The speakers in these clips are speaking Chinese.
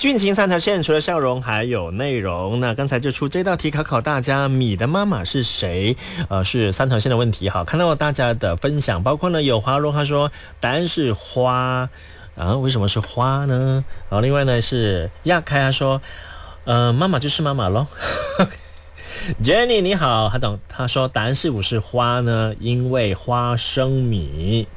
剧情三条线，除了笑容还有内容。那刚才就出这道题考大家，你的妈妈是谁？是三条线的问题。好，看到大家的分享，包括呢有华荣他说答案是花为什么是花呢？然后另外呢是亚开他说妈妈就是妈妈咯。Jenny 你好，他说答案是不是花呢？因为花生米。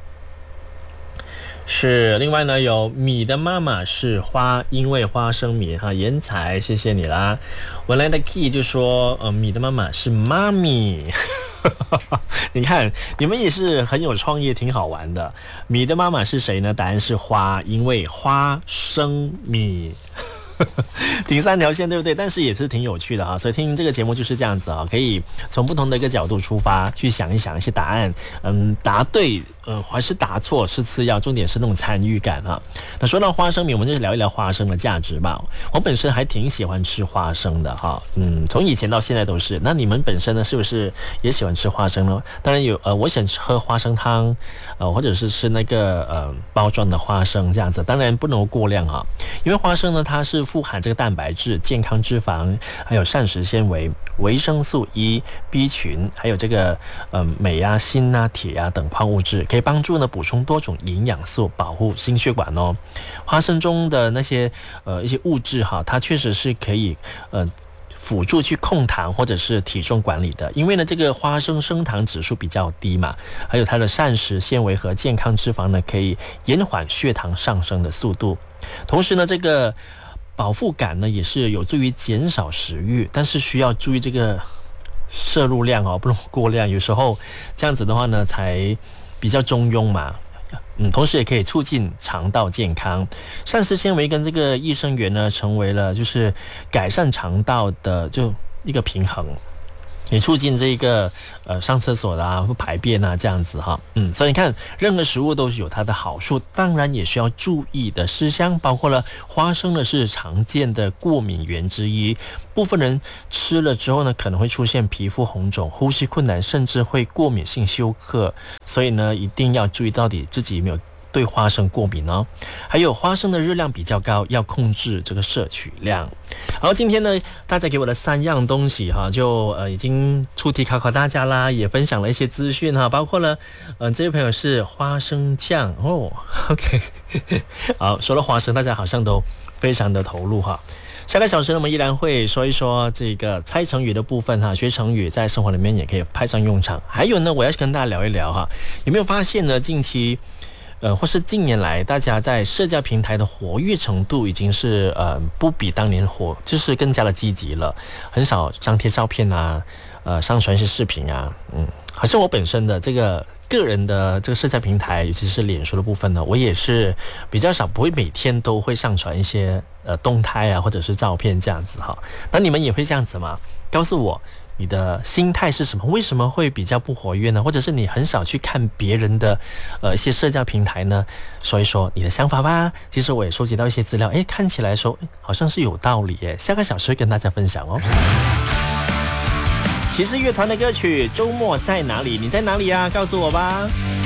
是，另外呢有米的妈妈是花，因为花生米哈。颜彩，谢谢你啦。文来的 key 就说米的妈妈是妈咪。你看你们也是很有创意，挺好玩的。米的妈妈是谁呢？答案是花，因为花生米。挺三条线对不对？但是也是挺有趣的啊，所以听这个节目就是这样子啊，可以从不同的一个角度出发去想一想一些答案，答对还是答错是次要，重点是那种参与感啊。那说到花生米，我们就聊一聊花生的价值吧。我本身还挺喜欢吃花生的哈，从以前到现在都是。那你们本身呢，是不是也喜欢吃花生呢？当然有，我喜欢喝花生汤，或者是吃那个包装的花生这样子，当然不能过量哈，因为花生呢它是富含这个蛋白质、健康脂肪，还有膳食纤维、维生素 E、B 群，还有这个镁啊、锌啊、铁啊等矿物质，可以帮助呢补充多种营养素，保护心血管哦。花生中的那些一些物质哈，它确实是可以辅助去控糖或者是体重管理的，因为呢这个花生升糖指数比较低嘛，还有它的膳食纤维和健康脂肪呢可以延缓血糖上升的速度，同时呢这个饱腹感呢也是有助于减少食欲，但是需要注意这个摄入量哦，不能过量，有时候这样子的话呢才比较中庸嘛。同时也可以促进肠道健康。膳食纤维跟这个益生元呢，成为了就是改善肠道的就一个平衡，也促进这个上厕所啦、排便啊这样子哈。所以你看，任何食物都是有它的好处，当然也需要注意的事项，包括了花生呢是常见的过敏源之一，部分人吃了之后呢，可能会出现皮肤红肿、呼吸困难，甚至会过敏性休克。所以呢，一定要注意到底自己有没有对花生过敏哦。还有花生的热量比较高，要控制这个摄取量。好，今天呢，大家给我的3样东西哈，就已经出题考大家啦，也分享了一些资讯哈，包括了这位朋友是花生酱哦 ，OK， 好，说了花生，大家好像都非常的投入哈。下个小时呢，我们依然会说一说这个猜成语的部分哈，学成语在生活里面也可以派上用场。还有呢，我要跟大家聊一聊哈，有没有发现呢，近期或是近年来，大家在社交平台的活跃程度已经是不比当年就是更加的积极了，很少张贴照片啊，上传一些视频啊，好像我本身的这个个人的这个社交平台，尤其是脸书的部分呢，我也是比较少，不会每天都会上传一些动态啊，或者是照片这样子哈。那你们也会这样子吗？告诉我你的心态是什么？为什么会比较不活跃呢？或者是你很少去看别人的一些社交平台呢？说一说你的想法吧。其实我也收集到一些资料，看起来说好像是有道理耶。下个小时会跟大家分享哦。骑士乐团的歌曲《周末在哪里》，你在哪里啊？告诉我吧。